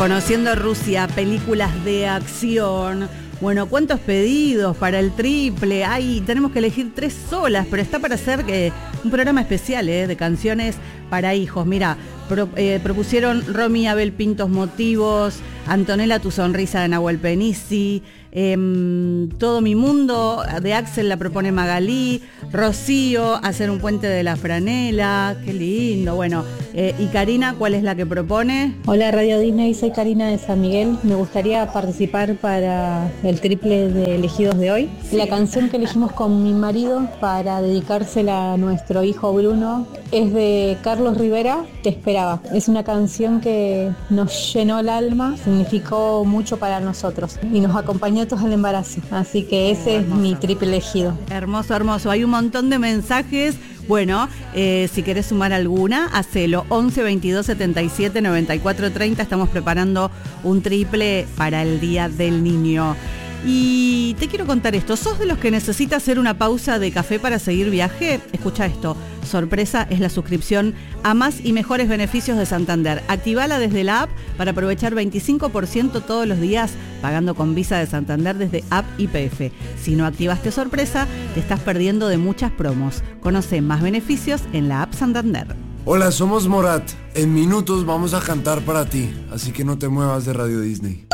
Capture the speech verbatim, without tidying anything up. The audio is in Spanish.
Conociendo Rusia, películas de acción. Bueno, ¿cuántos pedidos para el triple? Ay, tenemos que elegir tres solas, pero está para hacer eh, un programa especial eh, de canciones para hijos. Mira, pro, eh, propusieron Romy Abel Pintos Motivos, Antonella Tu Sonrisa de Nahuel Penisi, eh, Todo Mi Mundo de Axel la propone Magalí, Rocío, Hacer un Puente de la Franela, qué lindo. Bueno, eh, y Karina, ¿cuál es la que propone? Hola Radio Disney, soy Karina de San Miguel. Me gustaría participar para el triple de elegidos de hoy. Sí. La canción que elegimos con mi marido para dedicársela a nuestro hijo Bruno es de Carlos Rivera, Te Esperaba. Es una canción que nos llenó el alma, significó mucho para nosotros y nos acompañó todo el embarazo. Así que ese oh, es mi triple elegido. Hermoso, hermoso. Hay un montón de mensajes. Bueno, eh, si querés sumar alguna, hacelo. once veintidós setenta y siete noventa y cuatro treinta. Estamos preparando un triple para el Día del Niño. Y te quiero contar esto. ¿Sos de los que necesita hacer una pausa de café para seguir viaje? Escucha esto. Sorpresa es la suscripción a más y mejores beneficios de Santander. Activala desde la app para aprovechar veinticinco por ciento todos los días pagando con Visa de Santander desde app Y P F. Si no activaste Sorpresa, te estás perdiendo de muchas promos. Conoce más beneficios en la app Santander. Hola, somos Morat. En minutos vamos a cantar para ti, así que no te muevas de Radio Disney.